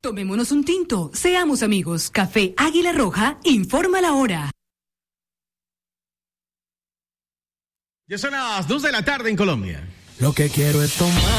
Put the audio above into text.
Tomémonos un tinto, seamos amigos. Café Águila Roja, informa la hora. Ya son las 2 de la tarde en Colombia. Lo que quiero es tomar.